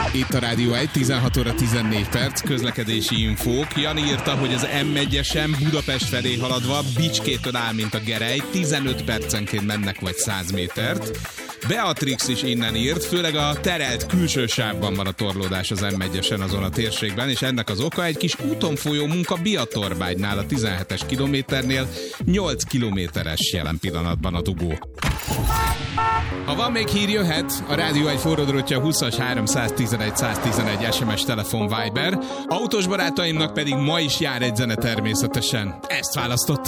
Itt a Rádió 1, 16 óra 14 perc, közlekedési infók. Jani írta, hogy az M1-esen Budapest felé haladva Bicskétől áll, mint a gerej, 15 percenként mennek vagy 100 métert. Beatrix is innen írt, főleg a terelt külső sávban van a torlódás az M1-esen azon a térségben, és ennek az oka egy kis úton folyó munka Biatorbágynál a 17-es kilométernél, 8 kilométeres jelen pillanatban a dugó. Ha van még hír, jöhet. A Rádió egy forródrótja 20-as 311 111 SMS telefon Viber. Autós barátaimnak pedig ma is jár egy zene természetesen. Ezt választottam.